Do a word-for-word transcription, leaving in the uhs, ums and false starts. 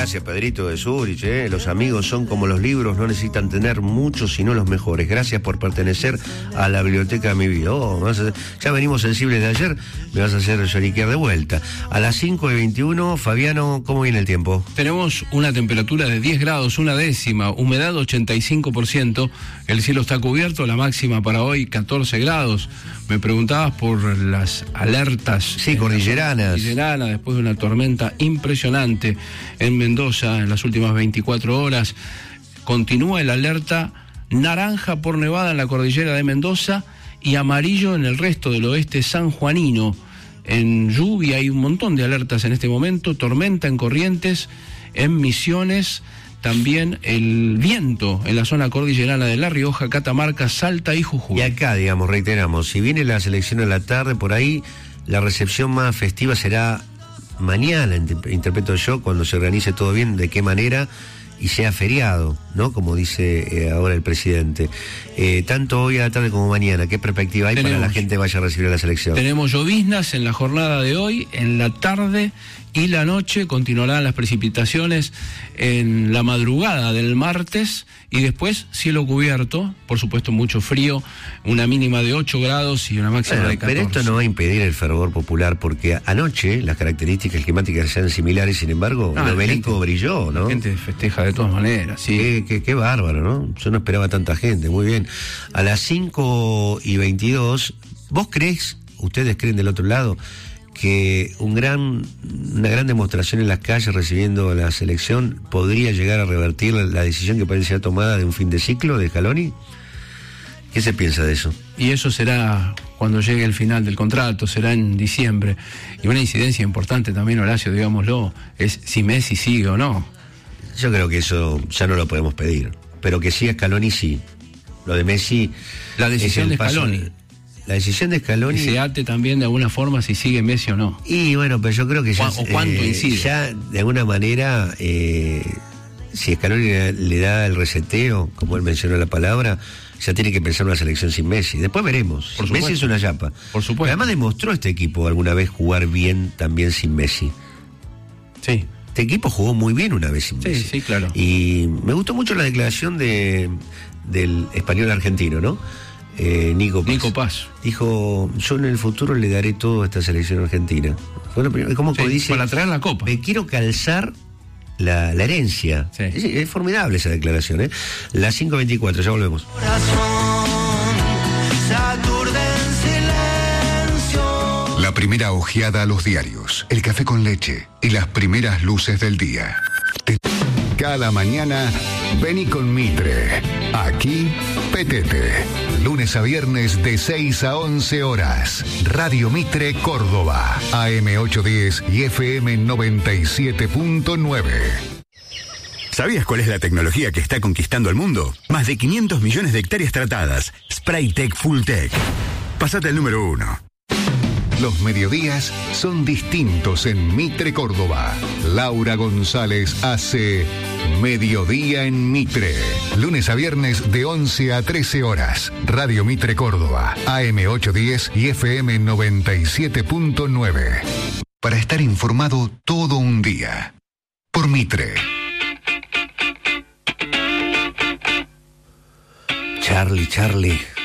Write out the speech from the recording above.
Gracias, Pedrito de Zurich. ¿eh? Los amigos son como los libros, no necesitan tener muchos, sino los mejores. Gracias por pertenecer a la biblioteca de mi vida. Oh, me vas a hacer, ya venimos sensibles de ayer, me vas a hacer lloriquear de vuelta. A las cinco y veintiuno, Fabiano, ¿cómo viene el tiempo? Tenemos una temperatura de diez grados, una décima, humedad ochenta y cinco por ciento, el cielo está cubierto, la máxima para hoy catorce grados. Me preguntabas por las alertas. Sí, cordilleranas. Cordillerana, después de una tormenta impresionante en Mendoza en las últimas veinticuatro horas. Continúa el alerta naranja por nevada en la cordillera de Mendoza y amarillo en el resto del oeste sanjuanino. En lluvia hay un montón de alertas en este momento, tormenta en Corrientes, en Misiones, también el viento en la zona cordillerana de La Rioja, Catamarca, Salta y Jujuy. Y acá, digamos, reiteramos, si viene la selección en la tarde, por ahí la recepción más festiva será mañana, interpreto yo, cuando se organice todo bien, de qué manera, y sea feriado, ¿no? Como dice eh, ahora el presidente. Eh, tanto hoy a la tarde como mañana, ¿qué perspectiva hay tenemos, para que la gente vaya a recibir la selección? Tenemos lloviznas en la jornada de hoy, en la tarde y la noche continuarán las precipitaciones en la madrugada del martes y después cielo cubierto, por supuesto mucho frío, una mínima de ocho grados y una máxima bueno, de catorce. Pero esto no va a impedir el fervor popular, porque anoche las características climáticas sean similares, sin embargo, ah, el obelisco gente, brilló, ¿no? La gente festeja de todas maneras, sí. Qué, qué, qué bárbaro, ¿no? Yo no esperaba tanta gente, muy bien. A las cinco y veintidós, ¿vos crees, ustedes creen del otro lado, que un gran, una gran demostración en las calles recibiendo la selección podría llegar a revertir la, la decisión que parecía tomada de un fin de ciclo de Scaloni? ¿Qué se piensa de eso? Y eso será cuando llegue el final del contrato, será en diciembre. Y una incidencia importante también, Horacio, digámoslo, es si Messi sigue o no. Yo creo que eso ya no lo podemos pedir, pero que siga Scaloni sí. Lo de Messi... La decisión de Scaloni. La decisión de Scaloni... Y se ate también de alguna forma si sigue Messi o no. Y bueno, pero yo creo que ya... ¿O cuánto eh, incide? Ya, de alguna manera, eh, si Scaloni le, le da el reseteo, como él mencionó la palabra, ya tiene que pensar una selección sin Messi. Después veremos. Por Messi es una yapa. Por supuesto. Pero además demostró este equipo alguna vez jugar bien también sin Messi. Sí. Este equipo jugó muy bien una vez sin sí, Messi. Sí, sí, claro. Y me gustó mucho la declaración de del español argentino, ¿no? Eh, Nico Paz. Nico Paz. Dijo, yo en el futuro le daré todo a esta selección argentina. Bueno, como sí, dice, para traer la copa. Me quiero calzar la, la herencia. Sí. Es, es formidable esa declaración, ¿eh? Las cinco veinticuatro, ya volvemos. La primera ojeada a los diarios, el café con leche y las primeras luces del día. Cada mañana, vení con Mitre. Aquí, Petete. Lunes a viernes de seis a once horas. Radio Mitre Córdoba. A M ochocientos diez y F M noventa y siete punto nueve. ¿Sabías cuál es la tecnología que está conquistando el mundo? Más de quinientos millones de hectáreas tratadas. Spraytec Fulltech. Pásate al número uno. Los mediodías son distintos en Mitre Córdoba. Laura González hace Mediodía en Mitre. Lunes a viernes de once a trece horas. Radio Mitre Córdoba. A M ochocientos diez y F M noventa y siete punto nueve. Para estar informado todo un día. Por Mitre. Charlie, Charlie.